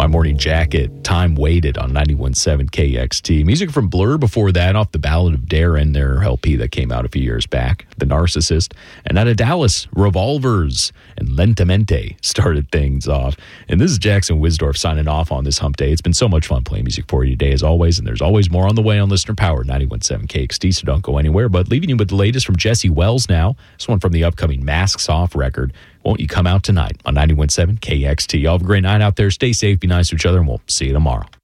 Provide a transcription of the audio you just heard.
My Morning Jacket, Time Waited on 91.7 KXT. Music from Blur before that, off the Ballad of Darren, their LP that came out a few years back. The Narcissist. And out of Dallas, Revolvers and Lentamente started things off. And this is Jackson Wisdorf signing off on this hump day. It's been so much fun playing music for you today, as always. And there's always more on the way on Listener Power 91.7 KXT, so don't go anywhere. But leaving you with the latest from Jesse Wells now. This one from the upcoming Masks Off record. Won't You Come Out Tonight on 91.7 KXT. Y'all have a great night out there. Stay safe, be nice to each other, and we'll see you tomorrow.